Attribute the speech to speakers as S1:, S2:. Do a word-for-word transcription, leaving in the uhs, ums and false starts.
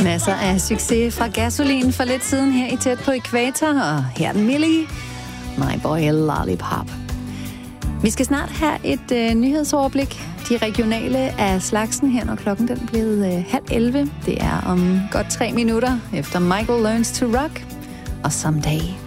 S1: Masser af succes fra Gasolin for lidt siden her i Tæt på Ækvator, og her er den Millie, My Boy Lollipop. Vi skal snart have et øh, nyhedsoverblik. De regionale af slagsen her, når klokken den er blevet øh, halv elleve. Det er om godt tre minutter efter Michael Learns to Rock og Someday.